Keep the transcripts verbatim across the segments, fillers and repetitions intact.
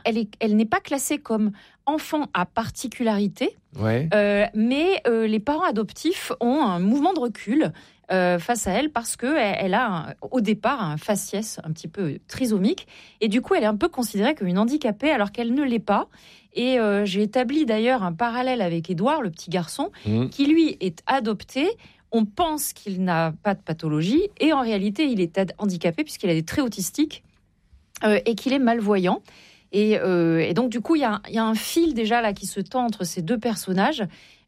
elle, est, elle n'est pas classée comme enfant à particularité, ouais. euh, mais euh, les parents adoptifs ont un mouvement de recul euh, face à elle parce qu'elle elle a un, au départ un faciès un petit peu trisomique et du coup elle est un peu considérée comme une handicapée alors qu'elle ne l'est pas. Et euh, j'ai établi d'ailleurs un parallèle avec Édouard, le petit garçon, mmh. qui lui est adopté. On pense qu'il n'a pas de pathologie et en réalité il est handicapé puisqu'il a des traits autistiques euh, et qu'il est malvoyant. Et, euh, et donc, du coup, il y a, y a un fil déjà là qui se tend entre ces deux personnages,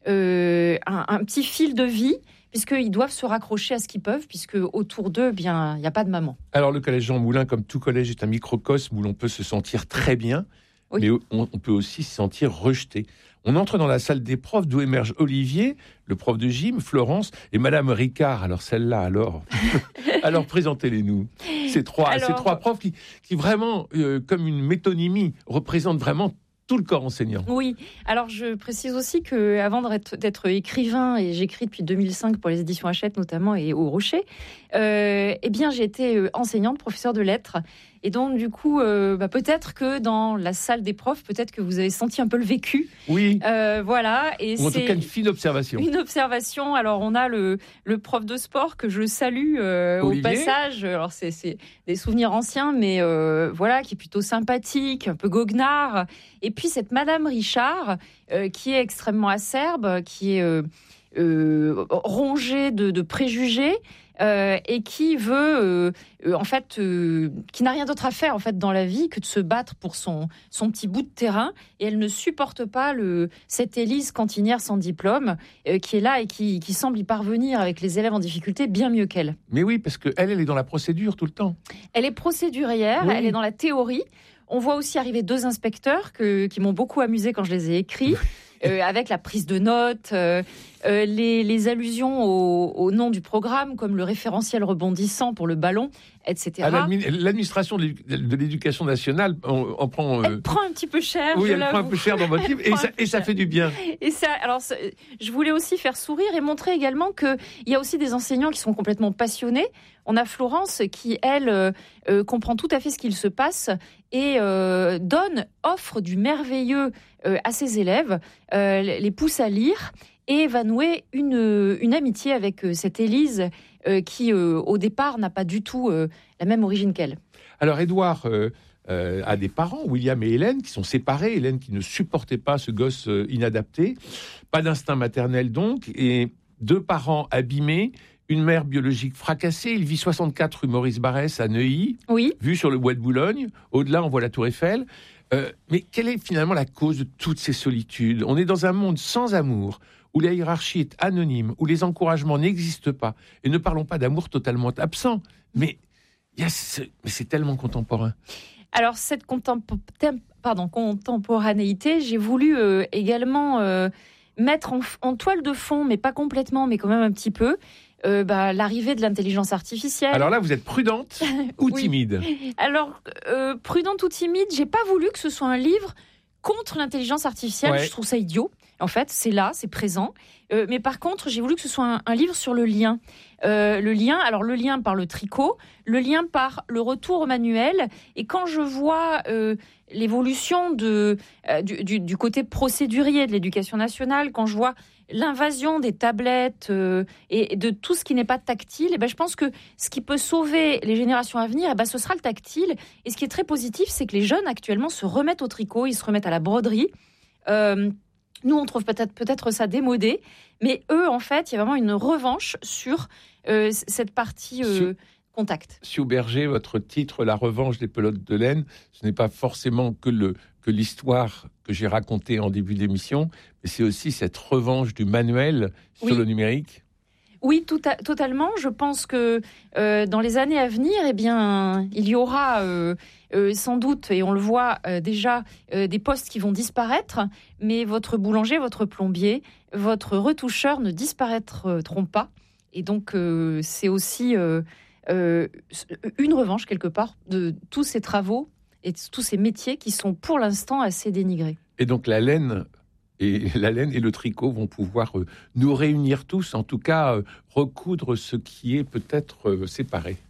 euh, un, un petit fil de vie, puisqu'ils doivent se raccrocher à ce qu'ils peuvent, puisque autour d'eux, bien, il n'y a pas de maman. Alors, le collège Jean Moulin, comme tout collège, est un microcosme où l'on peut se sentir très bien, oui. mais on, on peut aussi se sentir rejeté. On entre dans la salle des profs, d'où émerge Olivier, le prof de gym, Florence et Madame Ricard. Alors celle-là, alors, alors présentez-les-nous. Ces trois, alors... ces trois profs qui, qui vraiment, euh, comme une métonymie, représentent vraiment tout le corps enseignant. Oui, alors je précise aussi qu'avant d'être, d'être écrivain, et j'écris depuis deux mille cinq pour les éditions Hachette notamment et au Rocher, euh, eh bien j'ai été enseignante, professeure de lettres. Et donc, du coup, euh, bah, peut-être que dans la salle des profs, peut-être que vous avez senti un peu le vécu. Oui. Euh, voilà. Et Ou en c'est tout cas, une fine observation. Une observation. Alors, on a le, le prof de sport que je salue euh, au passage. Alors, c'est, c'est des souvenirs anciens, mais euh, voilà, qui est plutôt sympathique, un peu goguenard. Et puis, cette Madame Richard, euh, qui est extrêmement acerbe, qui est euh, euh, rongée de, de préjugés. Euh, et qui veut, euh, euh, en fait, euh, qui n'a rien d'autre à faire en fait dans la vie que de se battre pour son son petit bout de terrain. Et elle ne supporte pas le cette Élise cantinière sans diplôme euh, qui est là et qui, qui semble y parvenir avec les élèves en difficulté bien mieux qu'elle. Mais oui, parce que elle, elle est dans la procédure tout le temps. Elle est procédurière, oui. Elle est dans la théorie. On voit aussi arriver deux inspecteurs que, qui m'ont beaucoup amusé quand je les ai écrits. Euh, avec la prise de notes, euh, euh, les, les allusions au, au nom du programme, comme le référentiel rebondissant pour le ballon, et cetera. À l'admi- l'administration de, de l'éducation nationale, on, on prend... Euh... Elle prend un petit peu cher, oui, je elle l'avoue. prend un peu cher dans votre livre, et ça, et ça fait du bien. Et ça, alors, ça, je voulais aussi faire sourire et montrer également qu'il y a aussi des enseignants qui sont complètement passionnés. On a Florence qui, elle, euh, euh, comprend tout à fait ce qu'il se passe et euh, donne, offre du merveilleux euh, à ses élèves, euh, les pousse à lire et va nouer une, une amitié avec euh, cette Élise euh, qui, euh, au départ, n'a pas du tout euh, la même origine qu'elle. Alors, Édouard euh, euh, a des parents, William et Hélène, qui sont séparés. Hélène qui ne supportait pas ce gosse euh, inadapté. Pas d'instinct maternel, donc, et deux parents abîmés. Une mère biologique fracassée. Il vit soixante-quatre rue Maurice Barrès à Neuilly, oui. vue sur le bois de Boulogne. Au-delà, on voit la Tour Eiffel. Euh, mais quelle est finalement la cause de toutes ces solitudes ? On est dans un monde sans amour, où la hiérarchie est anonyme, où les encouragements n'existent pas. Et ne parlons pas d'amour totalement absent. Mais, y a ce... mais c'est tellement contemporain. Alors, cette contempo... Pardon, contemporanéité, j'ai voulu euh, également euh, mettre en, en toile de fond, mais pas complètement, mais quand même un petit peu, Euh, bah, l'arrivée de l'intelligence artificielle. Alors là, vous êtes prudente ou oui. timide ? Alors, euh, prudente ou timide, j'ai pas voulu que ce soit un livre contre l'intelligence artificielle. Ouais. Je trouve ça idiot. En fait, c'est là, c'est présent. Euh, mais par contre, j'ai voulu que ce soit un, un livre sur le lien. Euh, le lien, alors le lien par le tricot, le lien par le retour au manuel. Et quand je vois euh, l'évolution de, euh, du, du, du côté procédurier de l'éducation nationale, quand je vois l'invasion des tablettes euh, et de tout ce qui n'est pas tactile, et ben je pense que ce qui peut sauver les générations à venir, et ben ce sera le tactile. Et ce qui est très positif, c'est que les jeunes actuellement se remettent au tricot, ils se remettent à la broderie. Euh, nous, on trouve peut-être, peut-être ça démodé, mais eux, en fait, il y a vraiment une revanche sur euh, cette partie euh, contact. Sue Berger, votre titre, La revanche des pelotes de laine, ce n'est pas forcément que, le, que l'histoire que j'ai racontée en début d'émission, mais c'est aussi cette revanche du manuel sur oui. le numérique. Oui, tout à, totalement. Je pense que euh, dans les années à venir, eh bien, il y aura euh, euh, sans doute, et on le voit euh, déjà, euh, des postes qui vont disparaître, mais votre boulanger, votre plombier, votre retoucheur ne disparaîtront pas. Et donc, euh, c'est aussi euh, euh, une revanche, quelque part, de tous ces travaux et de tous ces métiers qui sont, pour l'instant, assez dénigrés. Et donc, la laine... Et la laine et le tricot vont pouvoir euh, nous réunir tous, en tout cas euh, recoudre ce qui est peut-être euh, séparé.